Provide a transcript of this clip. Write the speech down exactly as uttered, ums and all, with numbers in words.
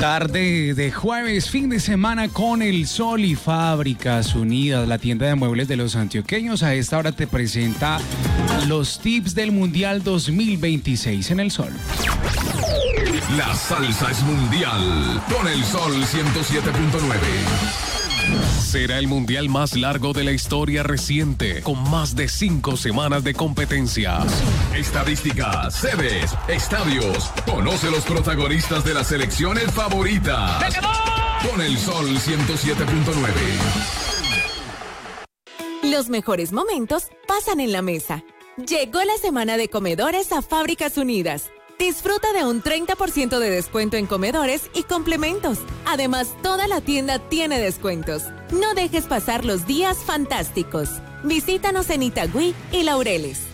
Tarde de jueves, fin de semana con el Sol y Fábricas Unidas, la tienda de muebles de los antioqueños. A esta hora te presenta los tips del Mundial dos mil veintiséis en el Sol. La salsa es mundial con el Sol ciento siete punto nueve. Será el mundial más largo de la historia reciente, con más de cinco semanas de competencias. Estadísticas, sedes, estadios. Conoce los protagonistas de las selecciones favoritas. Con el Sol ciento siete punto nueve. Los mejores momentos pasan en la mesa. Llegó la semana de comedores a Fábricas Unidas. Disfruta de un treinta por ciento de descuento en comedores y complementos. Además, toda la tienda tiene descuentos. No dejes pasar los días fantásticos. Visítanos en Itagüí y Laureles.